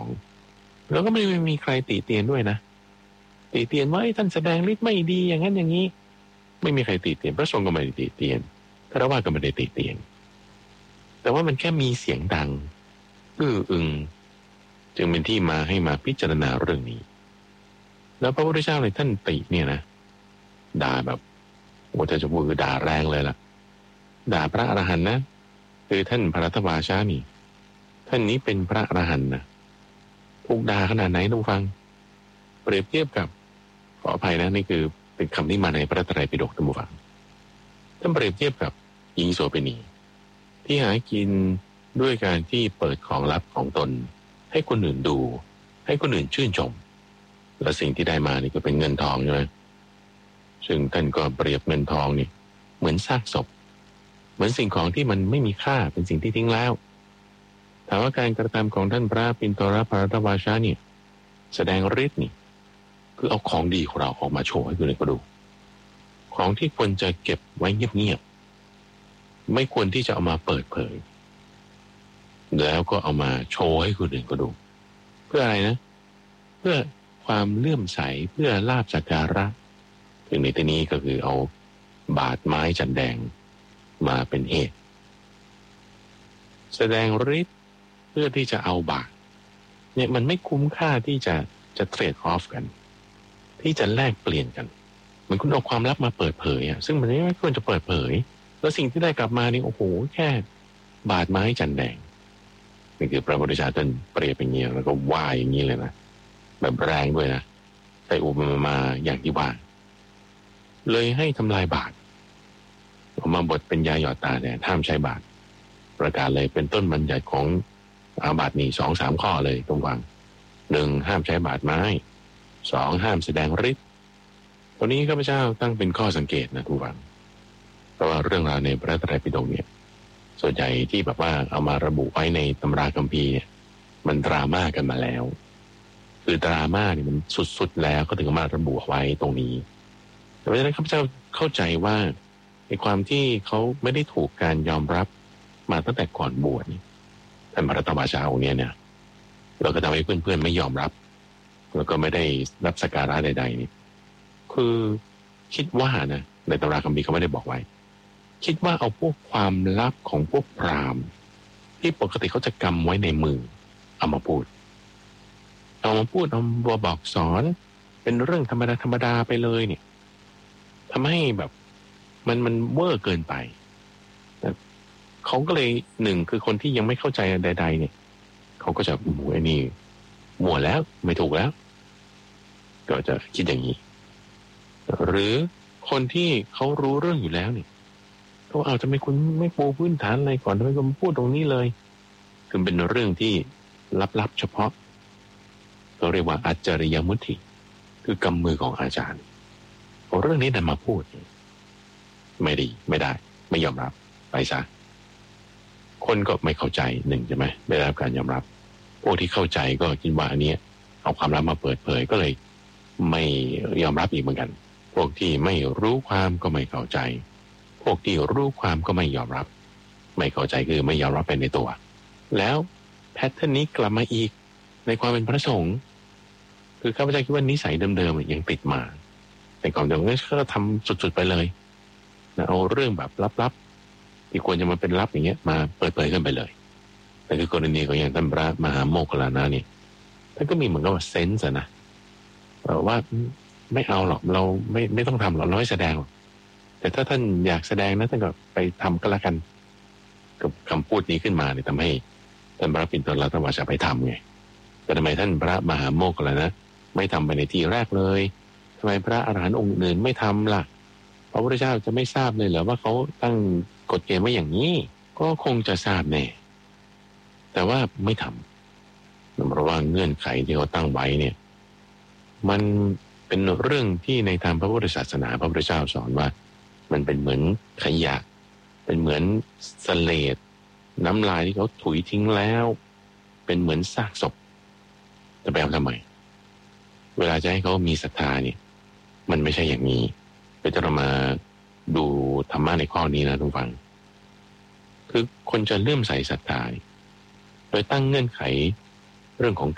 แล้วก็ไม่มีใครติเตียนด้วยนะติเตียนว่าท่านแสดงฤทธิ์ไม่ดีอย่างนั้นอย่างนี้ไม่มีใครติเตียนพระสงฆ์ก็ไม่ได้ติเตียนคฤหัสถ์ก็ไม่ได้ติเตียนแต่ว่ามันแค่มีเสียงดังอึงจึงเป็นที่มาให้มาพิจารณาเรื่องนี้แล้วพระพุทธเจ้าเลยท่านติเนี่ยนะด่าแบบว่าจะพูดคือด่าแรงเลยล่ะด่าพระอรหันต์นะคือท่านพระรัตวาชานี่ท่านนี้เป็นพระอรหันต์นะถูกด่าขนาดไหนทุกฟังเปรียบเทียบกับขออภัยนะนี่คือเป็นคำที่มาในพระไตรปิฎกท่านผู้ฟังท่านเปรียบเทียบกับหญิงโสเภณีที่หากินด้วยการที่เปิดของลับของตนให้คนอื่นดูให้คนอื่นชื่นชมและสิ่งที่ได้มานี่ก็เป็นเงินทองใช่ไหมซึ่งท่านก็เปรียบเงินทองนี่เหมือนซากศพเหมือนสิ่งของที่มันไม่มีค่าเป็นสิ่งที่ทิ้งแล้วถามว่าการกระทำของท่านพระปิณโตรภรัตวาชาเนี่ยแสดงฤทธิ์นี่คือเอาของดีของเราออกมาโชว์ให้คนอื่นก็ดูของที่ควรจะเก็บไว้เงียบๆไม่ควรที่จะเอามาเปิดเผยแล้วก็เอามาโชว์ให้คนอื่นก็ดูเพื่ออะไรนะเพื่อความเลื่อมใสเพื่อลาภสักการะถึงในที่นี้ก็คือเอาบาทไม้จันแดงมาเป็นเหตุแสดงฤทธิ์เพื่อที่จะเอาบาทเนี่ยมันไม่คุ้มค่าที่จะเทรดออฟกันที่จะแลกเปลี่ยนกันเหมือนคุณเอาความลับมาเปิดเผยอ่ะซึ่งมันไม่ควรจะเปิดเผยแล้วสิ่งที่ได้กลับมานี่โอ้โหแค่บาทไม้จันแดงนี่คือพระพุทธเจ้าท่านเปรียบอย่างนี้แล้วก็ว่าอย่างนี้เลยนะแบบแรงด้วยนะใส่อุปมาอย่างที่ว่าเลยให้ทำลายบาทออกมาบทเป็นยาหยอดตาเนี่ยห้ามใช้บาทประกาศเลยเป็นต้นบัญญัติของอาบัตินี่2-3 ข้อเลยตรงกลาง1ห้ามใช้บาทไม้2ห้ามแสดงฤทธิ์ตัวนี้ข้าพเจ้าตั้งเป็นข้อสังเกตนะทุกวันเพราะว่าเรื่องราวในพระไตรปิฎกเนี่ยส่วนใหญ่ที่แบบว่าเอามาระบุไว้ในตำราคัมภีร์เนี่ยมันดราม่ากันมาแล้วคือดราม่าเนี่ยมันสุดๆแล้วก็ถึงมาระบุไว้ตรงนี้แต่เพราะฉะนั้นข้าพเจ้าเข้าใจว่าในความที่เขาไม่ได้ถูกการยอมรับมาตั้งแต่ก่อนบวชนี่ท่านพระรัตวาชาองค์เนี่ยเราก็ทำให้เพื่อนๆไม่ยอมรับแล้วก็ไม่ได้รับสักการะใดๆนี่คือคิดว่านะในตำราคัมภีร์เขาไม่ได้บอกไว้คิดว่าเอาพวกความลับของพวกพราหมณ์ที่ปกติเขาจะกำไว้ในมือเอามาพูดเอามาบอกสอนเป็นเรื่องธรรมดาไปเลยเนี่ยทำให้แบบมันเวอร์เกินไปเขาก็เลยหนึ่งคือคนที่ยังไม่เข้าใจใดๆเนี่ยเขาก็จะไอ้นี่มั่วแล้วไม่ถูกแล้วก็จะคิดอย่างนี้หรือคนที่เขารู้เรื่องอยู่แล้วเนี่ยเขาเอาจะไม่ปูพื้นฐานอะไรก่อนทำไมก็มาพูดตรงนี้เลยคือเป็นเรื่องที่ลับๆเฉพาะเราเรียกว่าอัจฉริยมุติคือกำมือของอาจารย์เอาเรื่องนี้นำมาพูดไม่ดีไม่ได้ไม่ยอมรับไปซะคนก็ไม่เข้าใจหนึ่งใช่ไหมไม่ได้รับการยอมรับพวกที่เข้าใจก็คิดว่าอันนี้เอาความลับมาเปิดเผยก็เลยไม่ยอมรับอีกเหมือนกันพวกที่ไม่รู้ความก็ไม่เข้าใจพวกที่รู้ความก็ไม่ยอมรับไม่เข้าใจคือไม่ยอมรับไปในตัวแล้วแพทเทิร์นนี้กลับมาอีกในความเป็นพระสงฆ์คือข้าพเจ้าคิดว่านิสัยเดิมๆยังติดมาแต่ก่อนเดิมก็ทำสุดๆไปเลยเอาเรื่องแบบลับๆที่ควรจะมาเป็นลับอย่างเงี้ยมาเปิดเผยขึ้นไปเลยแต่คือกรณีของอย่างท่านพระมหาโมคคัลลานะเนี่ยท่านก็มีเหมือนกับว่าเซนส์นะว่าไม่เอาหรอกเราไม่ต้องทำหรอกเราไม่แสดงหรอกแต่ถ้าท่านอยากแสดงนะท่านก็ไปทำก็แล้วกันกับคำพูดนี้ขึ้นมาเนี่ยทำให้ท่านพระปิณโตรภรัตวาชาไปทำไงแต่ทำไมท่านพระมหาโมคคัลลานะไม่ทำไปในที่แรกเลยทำไมพระอรหันต์องค์อื่นไม่ทำล่ะพระพุทธเจ้าจะไม่ทราบเลยเหรอว่าเขาตั้งกฎเกณฑ์ไว้อย่างนี้ก็คงจะทราบแน่แต่ว่าไม่ทำเพราะว่าเงื่อนไขที่เขาตั้งไว้เนี่ยมันเป็นเรื่องที่ในทางพระพุทธศาสนาพระพุทธเจ้าสอนว่ามันเป็นเหมือนขยะเป็นเหมือนเศษน้ำลายที่เขาถุยทิ้งแล้วเป็นเหมือนซากศพจะไปเอาทำไมเวลาจะให้เขามีศรัทธาเนี่ยมันไม่ใช่อย่างนี้ไปจะเรามาดูธรรมะในข้อนี้นะทุกฝังคือคนจะเลื่อมใสศรัทธาโดยตั้งเงื่อนไขเรื่องของ